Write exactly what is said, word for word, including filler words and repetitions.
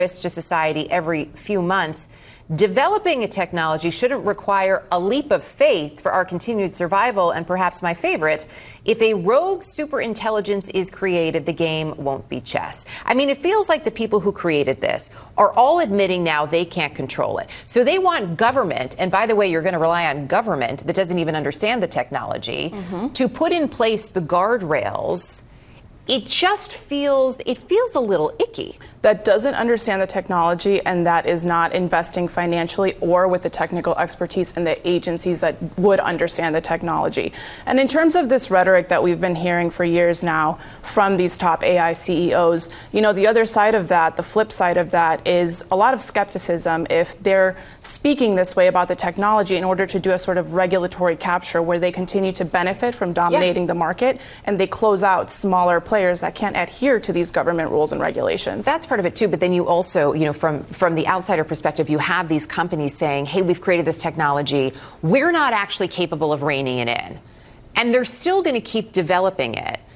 risk to society every few months. Developing a technology shouldn't require a leap of faith for our continued survival. And perhaps my favorite, if a rogue superintelligence is created, the game won't be chess. I mean, it feels like the people who created this are all admitting now they can't control it. So they want government, and by the way, you're going to rely on government that doesn't even understand the technology, mm-hmm. to put in place the guardrails. It just feels, it feels a little icky. That doesn't understand the technology and that is not investing financially or with the technical expertise in the agencies that would understand the technology. And in terms of this rhetoric that we've been hearing for years now from these top A I C E Os, you know, the other side of that, the flip side of that, is a lot of skepticism if they're speaking this way about the technology in order to do a sort of regulatory capture where they continue to benefit from dominating yeah. the market and they close out smaller players that can't adhere to these government rules and regulations. That's part of it too, but then you also, you know, from from the outsider perspective, you have these companies saying, hey, we've created this technology, we're not actually capable of reining it in. And they're still going to keep developing it.